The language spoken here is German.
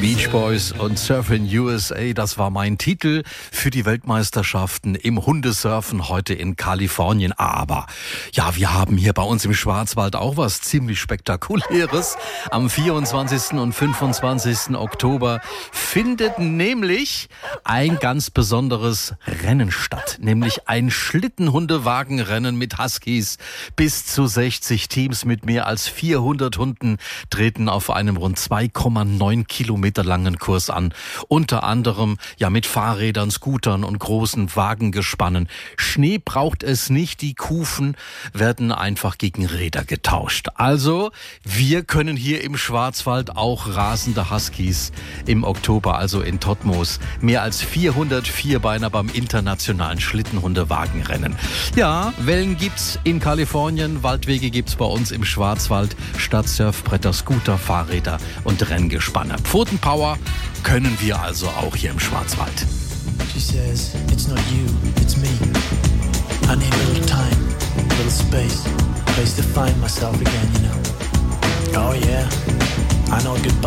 Beach Boys und Surfin' USA, das war mein Titel für die Weltmeisterschaften im Hundesurfen heute in Kalifornien. Aber ja, wir haben hier bei uns im Schwarzwald auch was ziemlich Spektakuläres. Am 24. und 25. Oktober findet nämlich ein ganz besonderes Rennen statt. Nämlich ein Schlittenhundewagenrennen mit Huskies. Bis zu 60 Teams mit mehr als 400 Hunden treten auf einem rund 2,9 Kilometer langen Kurs an. Unter anderem ja mit Fahrrädern, Scootern und großen Wagengespannen. Schnee braucht es nicht, die Kufen werden einfach gegen Räder getauscht. Also wir können hier im Schwarzwald auch rasende Huskies im Oktober, also in Todtmoos, mehr als 400 Vierbeiner beim internationalen Schlittenhundewagenrennen. Ja, Wellen gibt's in Kalifornien, Waldwege gibt's bei uns im Schwarzwald, statt Surfbretter, Scooter, Fahrräder und Renngespanne. Pfotenpower können wir also auch hier im Schwarzwald. She says, it's not you, it's me. I need a little time, a little space to find myself again, you know. Oh yeah, I know goodbye.